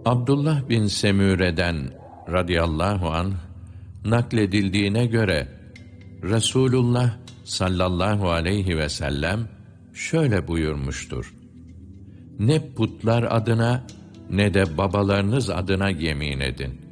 Abdullah bin Semüre'den radıyallahu anh nakledildiğine göre Resulullah sallallahu aleyhi ve sellem şöyle buyurmuştur: Ne putlar adına ne de babalarınız adına yemin edin.